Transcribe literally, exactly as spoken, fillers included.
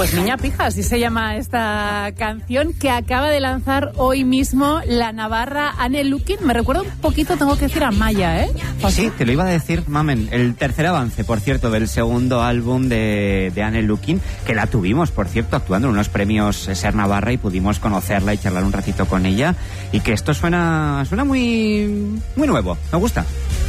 Pues Miña Pija, así se llama esta canción que acaba de lanzar hoy mismo la navarra Anne Lukin. Me recuerda un poquito, tengo que decir, a Maya, ¿eh? Sí, te lo iba a decir, mamen. El tercer avance, por cierto, del segundo álbum de, de Anne Lukin, que la tuvimos, por cierto, actuando en unos premios Ser Navarra y pudimos conocerla y charlar un ratito con ella. Y que esto suena, suena muy, muy nuevo. Me gusta.